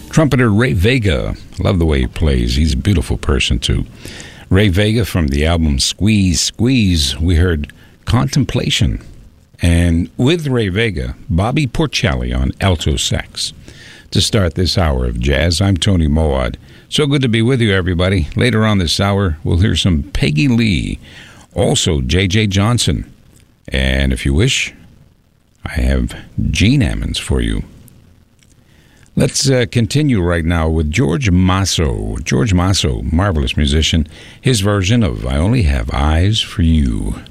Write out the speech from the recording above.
Trumpeter Ray Vega. Love the way he plays. He's a beautiful person, too. Ray Vega from the album Squeeze, Squeeze. We heard Contemplation. And with Ray Vega, Bobby Porcelli on alto sax. To start this hour of jazz, I'm Tony Moad. So good to be with you, everybody. Later on this hour, we'll hear some Peggy Lee. Also, J.J. Johnson. And if you wish, I have Gene Ammons for you. Let's continue right now with George Masso. George Masso, marvelous musician. His version of I Only Have Eyes for You.